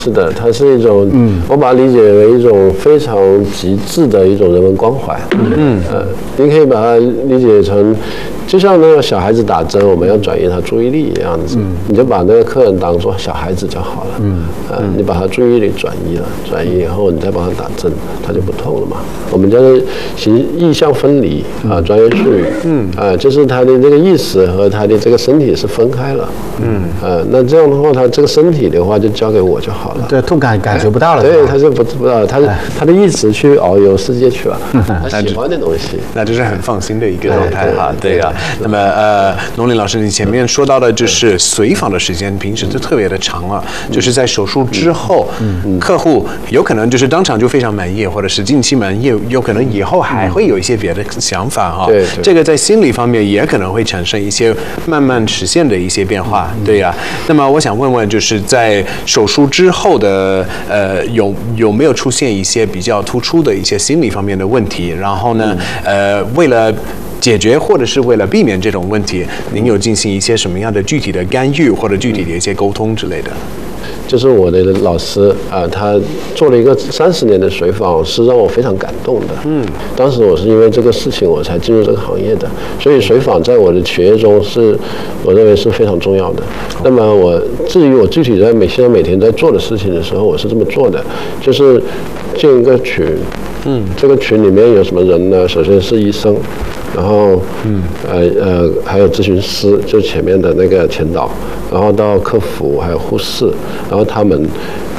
是的，它是一种，我把它理解为一种非常极致的一种人文关怀。你可以把它理解成，就像那个小孩子打针，我们要转移他注意力一样子，你就把那个客人当作小孩子就好了。你把他注意力转移了，转移以后，你再帮他打针，他就不痛了嘛。我们叫做意象分离专业术语。就是他的这个意识和他的这个身体是分开了。那这样的话，他这个身体的话就交给我就好了。 对，痛感觉不到了。 对，他是不知道，他的意识去遨游世界去了，他喜欢的东西， 那就是很放心的一个状态哈。对啊，那么农林老师，你前面说到的就是随访的时间，平时就特别的长了，就是在手术之后，客户有可能就是当场就非常满意，或者是近期满意，有可能以后还会有一些别的想法哈。 对， 这个在心理方面也可能会产生一些慢慢实现的一些变化。对呀，那么我想问问，就是在手术之后的有没有出现一些比较突出的一些心理方面的问题？然后呢，为了解决或者是为了避免这种问题，您有进行一些什么样的具体的干预或者具体的一些沟通之类的？ 就是我的老师他做了一个30年的随访，是让我非常感动的。当时我是因为这个事情我才进入这个行业的，所以随访在我的学业中我认为是非常重要的。那么至于我具体在现在每天在做的事情的时候，我是这么做的，就是建一个群。这个群里面有什么人呢？首先是医生，然后还有咨询师，就前面的那个前导，然后到客服还有护士，然后他们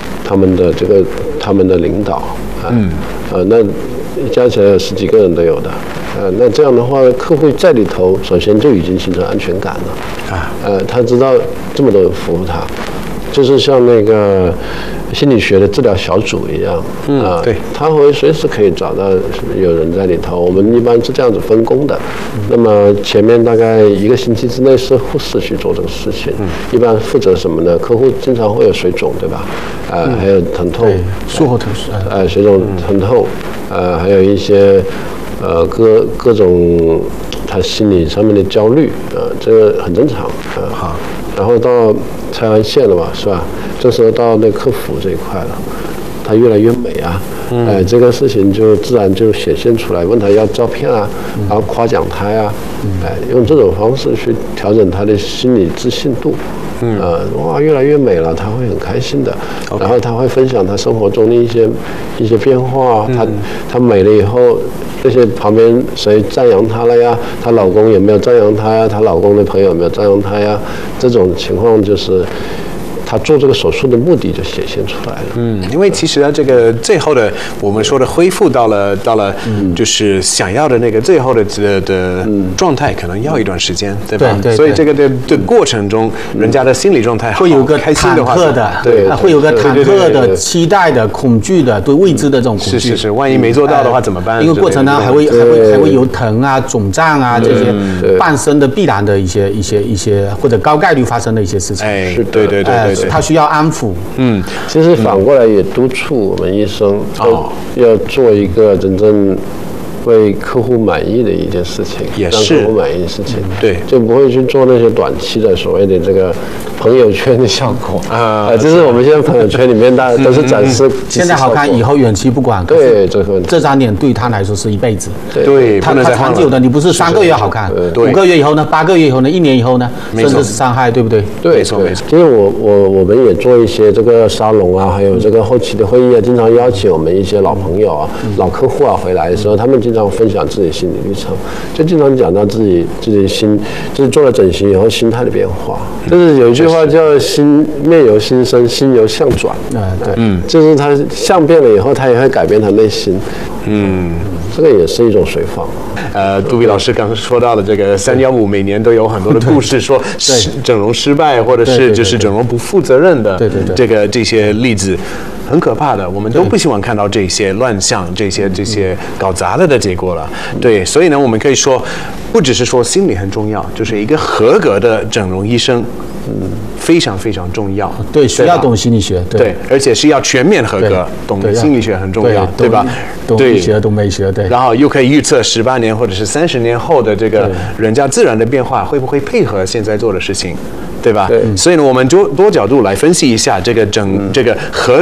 的领导那加起来有10几个人都有的。那这样的话，客户在里头首先就已经形成安全感了。他知道这么多人服务他，就是像那个心理学的治疗小组一样， 对， 他会随时可以找到有人在里头。我们一般是这样子分工的。那么前面大概1个星期之内是护士去做这个事情，一般负责什么呢？客户经常会有水肿，对吧？还有疼痛， 术后疼痛， 水肿疼痛，还有一些各种他心理上面的焦虑，这个很正常。好，然后到拆完线了嘛，是吧？这时候到那客服这一块了，他越来越美啊，这个事情就自然就显现出来。问他要照片啊，然后夸奖他呀，用这种方式去调整他的心理自信度。哇，越来越美了，他会很开心的。然后他会分享他生活中的一些变化。他美了以后，这些旁边谁赞扬她了呀？她老公有没有赞扬她呀？她老公的朋友有没有赞扬她呀？这种情况就是他做这个手术的目的就显现出来了。 因为其实这个最后的我们说的恢复到了就是想要的那个最后的状态，可能要一段时间，对吧？ 对。 所以这个的过程中，人家的心理状态会有个开心的话， 对，会有个忐忑的、期待的、恐惧的、对未知的这种恐惧。 是，万一没做到的话怎么办？ 因为过程呢还会有疼啊、肿胀啊这些伴生的必然的一些或者高概率发生的一些事情。 对。 他需要安抚。 其实反过来也督促我们医生要做一个真正为客户满意的一件事情， 也是让客户满意的事情， 对， 就不会去做那些短期的所谓的这个朋友圈的效果就是我们现在朋友圈里面大家都是展示现在好看，以后远期不管。 对， 这张脸对他来说是一辈子。 对， 他长久的，你不是3个月好看，5个月以后呢，8个月以后呢，1年以后呢，甚至是伤害，对不对？ 对，没错。其实我们也做一些这个沙龙啊，还有这个后期的会议啊，经常邀请我们一些老朋友啊、老客户啊回来的时候，他们经常分享自己心理历程，就经常讲到自己就是做了整形以后心态的变化。就是有一句话叫面由心生，心由相转。对，就是他相变了以后，他也会改变他内心。这个也是一种随访。 杜比老师刚刚说到的这个315，每年都有很多的故事，说整容失败，或者是就是整容不负责任的这些例子。很可怕的，我们都不希望看到这些乱象、这些搞砸了的结果了。对，所以呢，我们可以说，不只是说心理很重要，就是一个合格的整容医生，非常非常重要。 对，需要懂心理学。 对，而且是要全面合格，懂心理学很重要，对吧？ 懂医学，懂美学，对。 然后又可以预测18年或者是30年后的这个人家自然的变化，会不会配合现在做的事情？ 对吧？所以呢，我们就多角度来分析一下这个